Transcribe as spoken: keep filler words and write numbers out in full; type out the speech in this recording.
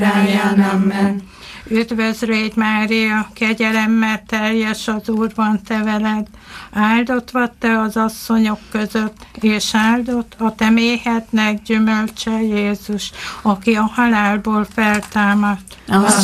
Ráján, amen. Üdvözlégy Mária, kegyelemmel teljes az Úr van te veled, áldott vagy te az asszonyok között, és áldott a te méhednek gyümölcse Jézus, aki a halálból feltámadt.